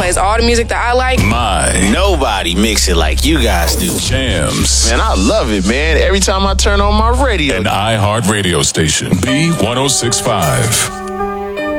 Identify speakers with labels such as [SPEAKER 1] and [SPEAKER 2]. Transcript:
[SPEAKER 1] plays all the music that I like.
[SPEAKER 2] Nobody mix it like you guys do.
[SPEAKER 3] Jams.
[SPEAKER 2] Man, I love it, man. Every time I turn on my radio.
[SPEAKER 3] An iHeart radio station. B1065.